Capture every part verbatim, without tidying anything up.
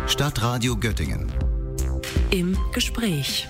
Stadtradio Göttingen. Im Gespräch.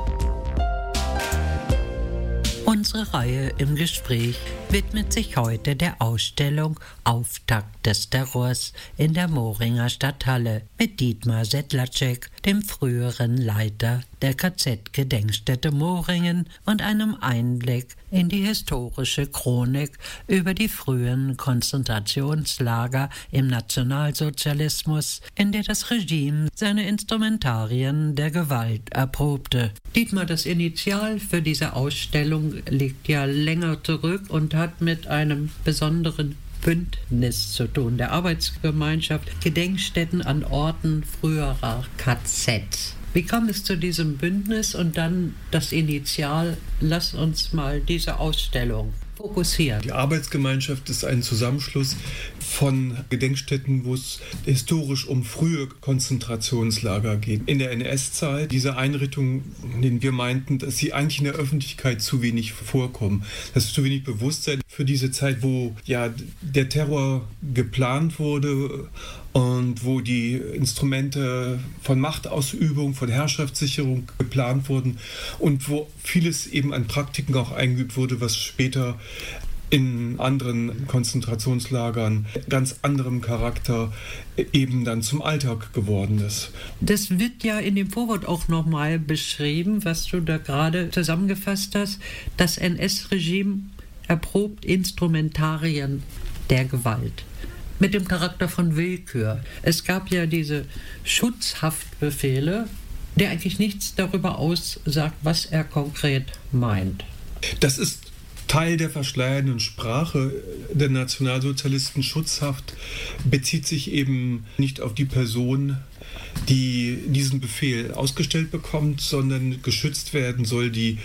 Unsere Reihe im Gespräch widmet sich heute der Ausstellung Auftakt des Terrors in der Mohringer Stadthalle mit Dietmar Sedlacek, dem früheren Leiter der K Z-Gedenkstätte Mohringen, und einem Einblick in die historische Chronik über die frühen Konzentrationslager im Nationalsozialismus, in der das Regime seine Instrumentarien der Gewalt erprobte. Dietmar, das Initial für diese Ausstellung liegt ja länger zurück und hat mit einem besonderen Bündnis zu tun, der Arbeitsgemeinschaft Gedenkstätten an Orten früherer K Z. Wie kam es zu diesem Bündnis und dann das Initial? Lass uns mal diese Ausstellung fokussieren. Die Arbeitsgemeinschaft ist ein Zusammenschluss von Gedenkstätten, wo es historisch um frühe Konzentrationslager geht. In der N S-Zeit, diese Einrichtungen, in denen wir meinten, dass sie eigentlich in der Öffentlichkeit zu wenig vorkommen. Das ist zu wenig Bewusstsein für diese Zeit, wo ja der Terror geplant wurde und wo die Instrumente von Machtausübung, von Herrschaftssicherung geplant wurden und wo vieles eben an Praktiken auch eingeübt wurde, was später in anderen Konzentrationslagern ganz anderem Charakter eben dann zum Alltag geworden ist. Das wird ja in dem Vorwort auch nochmal beschrieben, was du da gerade zusammengefasst hast. Das N S-Regime erprobt Instrumentarien der Gewalt mit dem Charakter von Willkür. Es gab ja diese Schutzhaftbefehle, der eigentlich nichts darüber aussagt, was er konkret meint. Das ist Teil der verschleiernden Sprache der Nationalsozialisten. Schutzhaft bezieht sich eben nicht auf die Person, die diesen Befehl ausgestellt bekommt, sondern geschützt werden soll die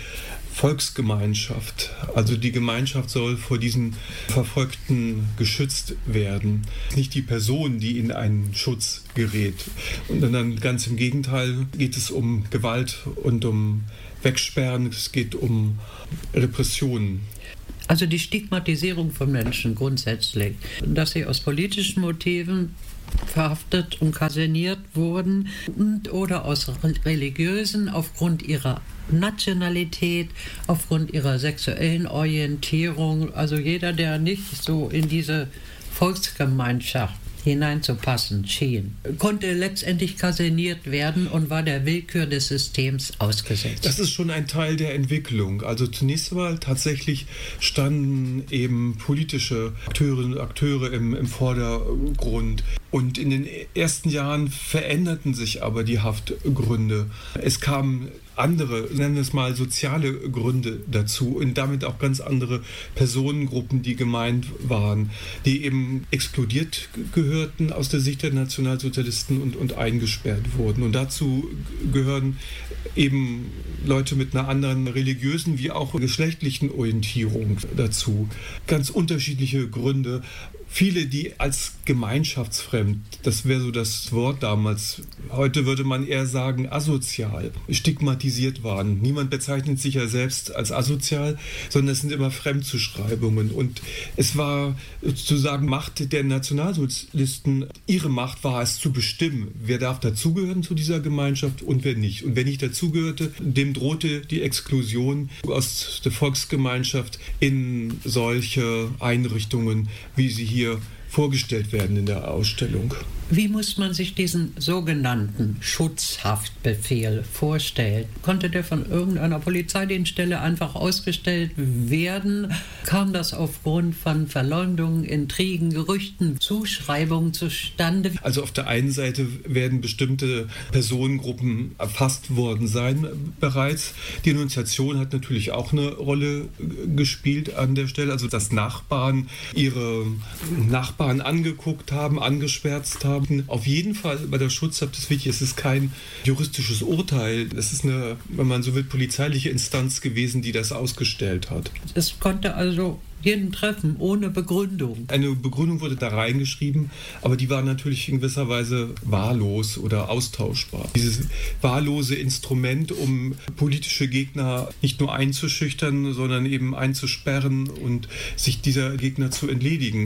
Volksgemeinschaft. Also die Gemeinschaft soll vor diesen Verfolgten geschützt werden. Nicht die Person, die in einen Schutz gerät. Und dann ganz im Gegenteil geht es um Gewalt und um Wegsperren, es geht um Repressionen. Also die Stigmatisierung von Menschen grundsätzlich, dass sie aus politischen Motiven verhaftet und kaserniert wurden und oder aus religiösen, aufgrund ihrer Nationalität, aufgrund ihrer sexuellen Orientierung. Also jeder, der nicht so in diese Volksgemeinschaft hineinzupassen schien, konnte letztendlich kaserniert werden und war der Willkür des Systems ausgesetzt. Das ist schon ein Teil der Entwicklung. Also zunächst einmal tatsächlich standen eben politische Akteurinnen und Akteure im, im Vordergrund. Und in den ersten Jahren veränderten sich aber die Haftgründe. Es kamen andere, nennen wir es mal, soziale Gründe dazu und damit auch ganz andere Personengruppen, die gemeint waren, die eben exkludiert gehörten aus der Sicht der Nationalsozialisten und, und eingesperrt wurden. Und dazu gehören eben Leute mit einer anderen religiösen wie auch geschlechtlichen Orientierung dazu. Ganz unterschiedliche Gründe. Viele, die als gemeinschaftsfremd, das wäre so das Wort damals, heute würde man eher sagen asozial, stigmatisiert waren. Niemand bezeichnet sich ja selbst als asozial, sondern es sind immer Fremdzuschreibungen. Und es war sozusagen Macht der Nationalsozialisten, ihre Macht war es zu bestimmen, wer darf dazugehören zu dieser Gemeinschaft und wer nicht. Und wer nicht dazugehörte, dem drohte die Exklusion aus der Volksgemeinschaft in solche Einrichtungen, wie sie hier vorgestellt werden in der Ausstellung. Wie muss man sich diesen sogenannten Schutzhaftbefehl vorstellen? Konnte der von irgendeiner Polizeidienststelle einfach ausgestellt werden? Kam das aufgrund von Verleumdungen, Intrigen, Gerüchten, Zuschreibungen zustande? Also auf der einen Seite werden bestimmte Personengruppen erfasst worden sein bereits. Die Denunziation hat natürlich auch eine Rolle gespielt an der Stelle. Also dass Nachbarn ihre Nachbarn angeguckt haben, angeschwärzt haben. Auf jeden Fall bei der Schutzhaft ist wichtig, es ist kein juristisches Urteil. Es ist eine, wenn man so will, polizeiliche Instanz gewesen, die das ausgestellt hat. Es konnte also jeden treffen, ohne Begründung. Eine Begründung wurde da reingeschrieben, aber die war natürlich in gewisser Weise wahllos oder austauschbar. Dieses wahllose Instrument, um politische Gegner nicht nur einzuschüchtern, sondern eben einzusperren und sich dieser Gegner zu entledigen.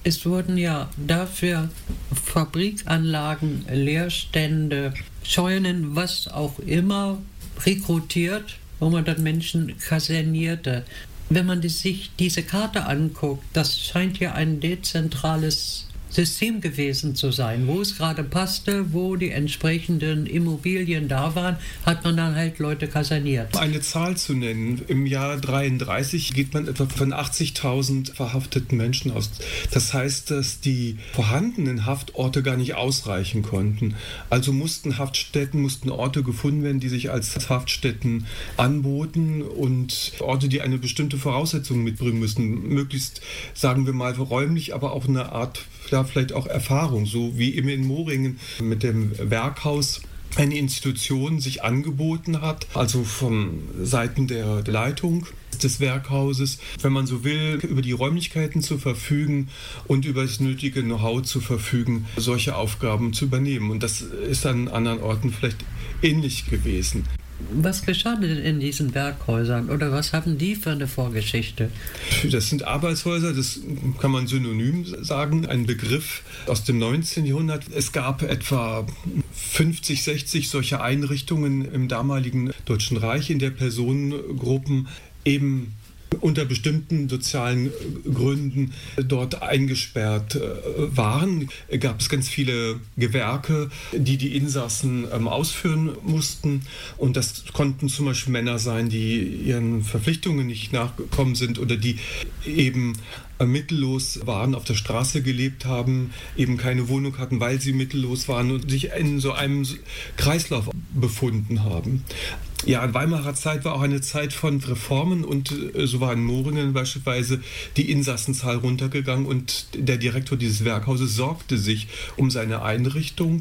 Es wurden ja dafür Fabrikanlagen, Leerstände, Scheunen, was auch immer, rekrutiert, wo man dann Menschen kasernierte. Wenn man die, sich diese Karte anguckt, das scheint ja ein dezentrales System gewesen zu sein. Wo es gerade passte, wo die entsprechenden Immobilien da waren, hat man dann halt Leute kaserniert. Eine Zahl zu nennen, im Jahr dreiunddreißig geht man etwa von achtzigtausend verhafteten Menschen aus. Das heißt, dass die vorhandenen Haftorte gar nicht ausreichen konnten. Also mussten Haftstätten, mussten Orte gefunden werden, die sich als Haftstätten anboten und Orte, die eine bestimmte Voraussetzung mitbringen müssen. Möglichst, sagen wir mal, räumlich, aber auch eine Art, ja, vielleicht auch Erfahrung, so wie eben in Moringen mit dem Werkhaus eine Institution sich angeboten hat, also von Seiten der Leitung des Werkhauses, wenn man so will, über die Räumlichkeiten zu verfügen und über das nötige Know-how zu verfügen, solche Aufgaben zu übernehmen. Und das ist an anderen Orten vielleicht ähnlich gewesen. Was geschah denn in diesen Werkhäusern oder was haben die für eine Vorgeschichte? Das sind Arbeitshäuser, das kann man synonym sagen, ein Begriff aus dem neunzehnten Jahrhundert. Es gab etwa fünfzig, sechzig solche Einrichtungen im damaligen Deutschen Reich, in der Personengruppen eben unter bestimmten sozialen Gründen dort eingesperrt waren. Gab es ganz viele Gewerke, die die Insassen ähm, ausführen mussten. Und das konnten zum Beispiel Männer sein, die ihren Verpflichtungen nicht nachgekommen sind oder die eben mittellos waren, auf der Straße gelebt haben, eben keine Wohnung hatten, weil sie mittellos waren und sich in so einem Kreislauf befunden haben. Ja, in Weimarer Zeit war auch eine Zeit von Reformen und äh, so war in Moringen beispielsweise die Insassenzahl runtergegangen und der Direktor dieses Werkhauses sorgte sich um seine Einrichtung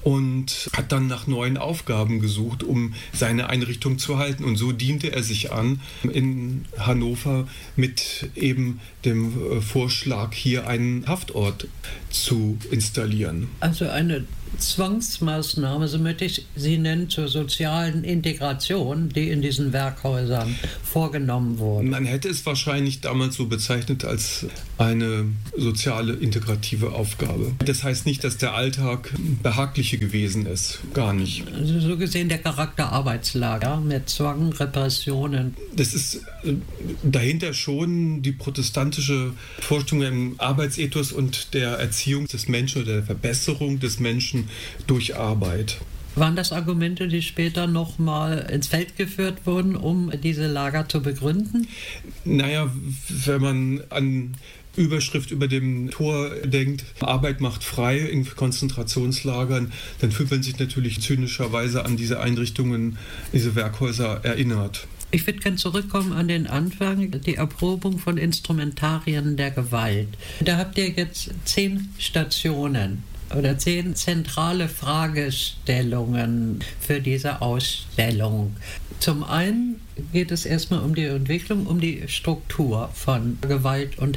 und hat dann nach neuen Aufgaben gesucht, um seine Einrichtung zu halten. Und so diente er sich an in Hannover mit eben dem äh, Vorschlag, hier einen Haftort zu installieren. Also eine Zwangsmaßnahme, so möchte ich sie nennen, zur sozialen Integration, die in diesen Werkhäusern vorgenommen wurde. Man hätte es wahrscheinlich damals so bezeichnet als eine soziale integrative Aufgabe. Das heißt nicht, dass der Alltag behagliche gewesen ist, gar nicht. Also so gesehen der Charakter Arbeitslager mit Zwang, Repressionen. Das ist dahinter schon die protestantische Vorstellung im Arbeitsethos und der Erziehung des Menschen oder der Verbesserung des Menschen durch Arbeit. Waren das Argumente, die später nochmal ins Feld geführt wurden, um diese Lager zu begründen? Naja, wenn man an Überschrift über dem Tor denkt, Arbeit macht frei in Konzentrationslagern, dann fühlt man sich natürlich zynischerweise an diese Einrichtungen, diese Werkhäuser erinnert. Ich würde gerne zurückkommen an den Anfang, die Erprobung von Instrumentarien der Gewalt. Da habt ihr jetzt zehn Stationen oder zehn zentrale Fragestellungen für diese Ausstellung. Zum einen geht es erstmal um die Entwicklung, um die Struktur von Gewalt- und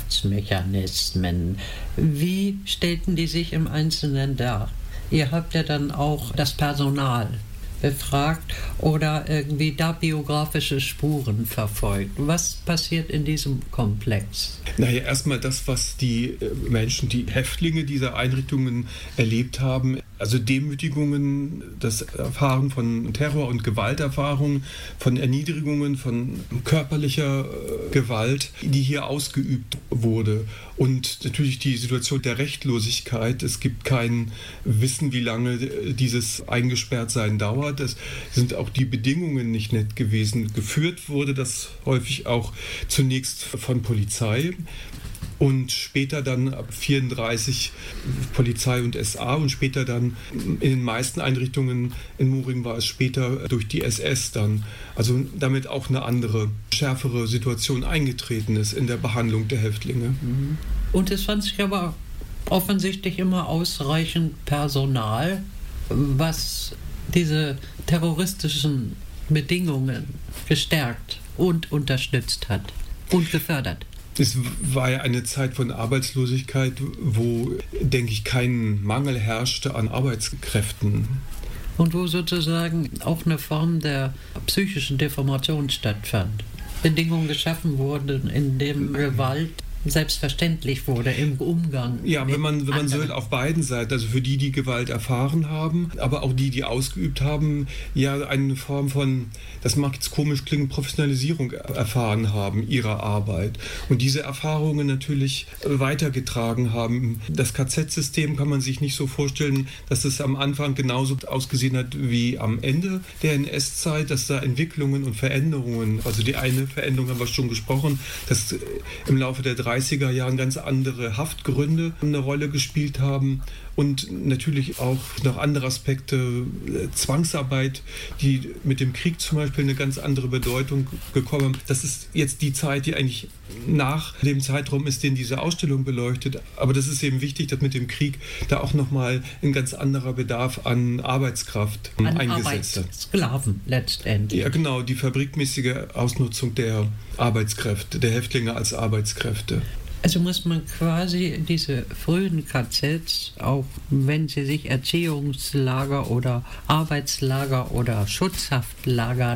Herrschaftsmechanismen. Wie stellten die sich im Einzelnen dar? Ihr habt ja dann auch das Personal befragt oder irgendwie da biografische Spuren verfolgt. Was passiert in diesem Komplex? Naja, erstmal das, was die Menschen, die Häftlinge dieser Einrichtungen erlebt haben. Also Demütigungen, das Erfahren von Terror- und Gewalterfahrungen, von Erniedrigungen, von körperlicher Gewalt, die hier ausgeübt wurde. Und natürlich die Situation der Rechtlosigkeit. Es gibt kein Wissen, wie lange dieses Eingesperrtsein dauert. Es sind auch die Bedingungen nicht nett gewesen. Geführt wurde das häufig auch zunächst von Polizei. Und später dann ab vierunddreißig Polizei und S A und später dann in den meisten Einrichtungen in Moringen war es später durch die S S dann. Also damit auch eine andere, schärfere Situation eingetreten ist in der Behandlung der Häftlinge. Und es fand sich aber offensichtlich immer ausreichend Personal, was diese terroristischen Bedingungen gestärkt und unterstützt hat und gefördert. Es war ja eine Zeit von Arbeitslosigkeit, wo, denke ich, kein Mangel herrschte an Arbeitskräften. Und wo sozusagen auch eine Form der psychischen Deformation stattfand. Bedingungen geschaffen wurden, in denen Gewalt selbstverständlich wurde im Umgang. Ja, wenn man, wenn man so will, auf beiden Seiten, also für die, die Gewalt erfahren haben, aber auch die, die ausgeübt haben, ja eine Form von, das mag jetzt komisch klingen, Professionalisierung erfahren haben ihrer Arbeit und diese Erfahrungen natürlich weitergetragen haben. Das K Z-System kann man sich nicht so vorstellen, dass es am Anfang genauso ausgesehen hat wie am Ende der N S-Zeit, dass da Entwicklungen und Veränderungen, also die eine Veränderung haben wir schon gesprochen, dass im Laufe der dreißiger Jahren ganz andere Haftgründe eine Rolle gespielt haben und natürlich auch noch andere Aspekte, Zwangsarbeit, die mit dem Krieg zum Beispiel eine ganz andere Bedeutung gekommen haben. Das ist jetzt die Zeit, die eigentlich nach dem Zeitraum ist, den diese Ausstellung beleuchtet. Aber das ist eben wichtig, dass mit dem Krieg da auch nochmal ein ganz anderer Bedarf an Arbeitskraft an eingesetzt hat. Sklaven letztendlich. Ja, genau, die fabrikmäßige Ausnutzung der Arbeitskräfte, der Häftlinge als Arbeitskräfte. Also muss man quasi diese frühen K Zs, auch wenn sie sich Erziehungslager oder Arbeitslager oder Schutzhaftlager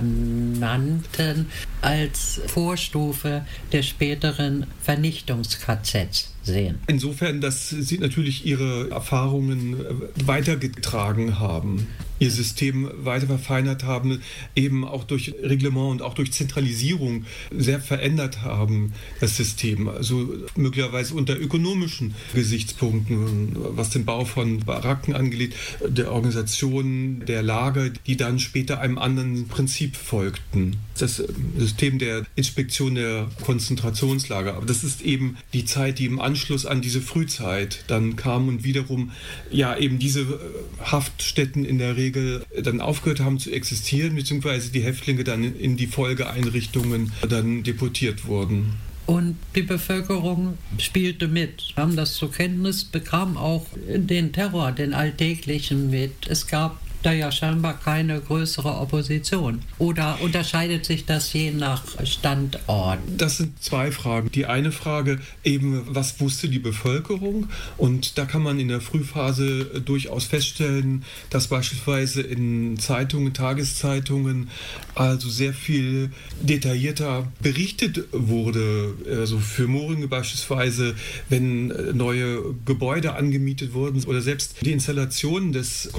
nannten, als Vorstufe der späteren Vernichtungs-K Zs sehen. Insofern, dass sie natürlich ihre Erfahrungen weitergetragen haben, ihr System weiter verfeinert haben, eben auch durch Reglement und auch durch Zentralisierung sehr verändert haben, das System. Also möglicherweise unter ökonomischen Gesichtspunkten, was den Bau von Baracken angeht, der Organisation der Lager, die dann später einem anderen Prinzip folgten. Das System der Inspektion der Konzentrationslager. Aber das ist eben die Zeit, die im Anschluss an diese Frühzeit dann kam und wiederum ja eben diese Haftstätten in der Regel dann aufgehört haben zu existieren, beziehungsweise die Häftlinge dann in die Folgeeinrichtungen dann deportiert wurden. Und die Bevölkerung spielte mit, haben das zur Kenntnis, bekam auch den Terror, den alltäglichen mit. Es gab da ja scheinbar keine größere Opposition. Oder unterscheidet sich das je nach Standort? Das sind zwei Fragen. Die eine Frage eben, was wusste die Bevölkerung? Und da kann man in der Frühphase durchaus feststellen, dass beispielsweise in Zeitungen, Tageszeitungen also sehr viel detaillierter berichtet wurde. Also für Moringe beispielsweise, wenn neue Gebäude angemietet wurden oder selbst die Installation des